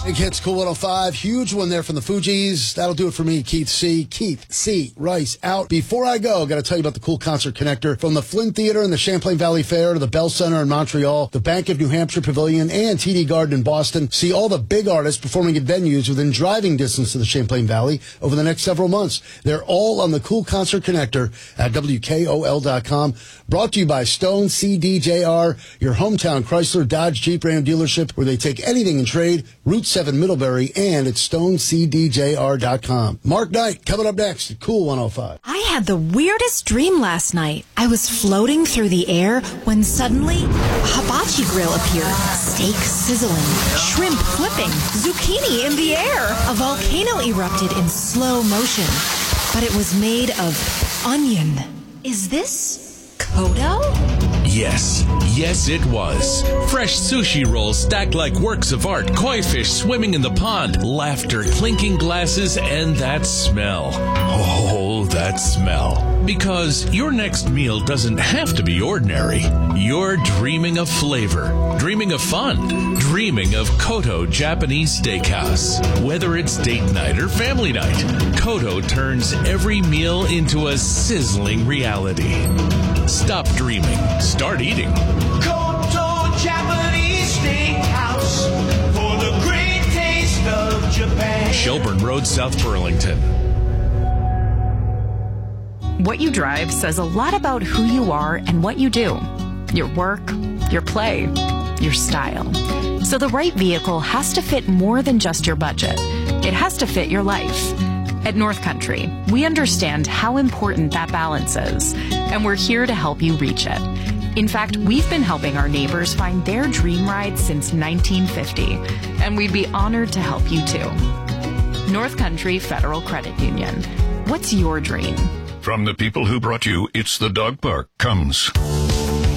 Big hits, Cool 105. Huge one there from the Fugees. That'll do it for me, Keith C. Keith C. Rice out. Before I go, got to tell you about the Cool Concert Connector. From the Flint Theater and the Champlain Valley Fair to the Bell Center in Montreal, the Bank of New Hampshire Pavilion, and TD Garden in Boston. See all the big artists performing at venues within driving distance to the Champlain Valley over the next several months. They're all on the Cool Concert Connector at WKOL.com. Brought to you by Stone CDJR, your hometown Chrysler Dodge Jeep Ram dealership, where they take anything in trade. Route 7 Middlebury, and at StoneCDJR.com. Mark Knight coming up next at Cool 105. I had the weirdest dream last night. I was floating through the air when suddenly a hibachi grill appeared. Steak sizzling, shrimp flipping, zucchini in the air. A volcano erupted in slow motion, but it was made of onion. Is this Kodo? Yes, it was. Fresh sushi rolls stacked like works of art, koi fish swimming in the pond, laughter, clinking glasses, and that smell. Oh, that smell. Because your next meal doesn't have to be ordinary. You're dreaming of flavor, dreaming of fun, dreaming of Kodo Japanese Steakhouse. Whether it's date night or family night, Kodo turns every meal into a sizzling reality. Stop dreaming. Start eating. Kodo Japanese Steakhouse for the great taste of Japan. Shelburne Road, South Burlington. What you drive says a lot about who you are and what you do. Your work, your play, your style. So the right vehicle has to fit more than just your budget. It has to fit your life. At North Country, we understand how important that balance is, and we're here to help you reach it. In fact, we've been helping our neighbors find their dream ride since 1950, and we'd be honored to help you too. North Country Federal Credit Union. What's your dream? From the people who brought you It's the Dog Park comes